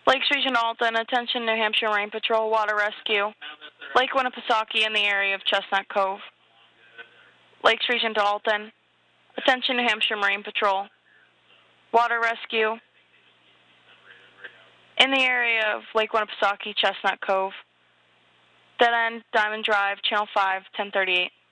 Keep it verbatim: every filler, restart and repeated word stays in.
Lakes Region Alton, attention New Hampshire Marine Patrol, water rescue. Lake Winnipesaukee in the area of Chestnut Cove. Lakes Region Alton, attention New Hampshire Marine Patrol, water rescue in the area of Lake Winnipesaukee, Chestnut Cove. Dead End, Diamond Drive, Channel five, ten thirty-eight.